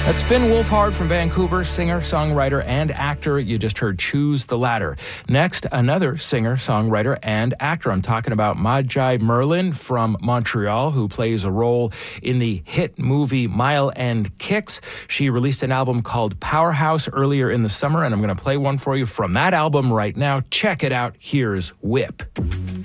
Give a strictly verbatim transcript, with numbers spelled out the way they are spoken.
That's Finn Wolfhard from Vancouver, singer, songwriter, and actor. You just heard Choose the Ladder. Next, another singer, songwriter, and actor. I'm talking about Maji Merlin from Montreal, who plays a role in the hit movie Mile End Kicks. She released an album called Powerhouse earlier in the summer, and I'm going to play one for you from that album right now. Check it out. Here's Whip.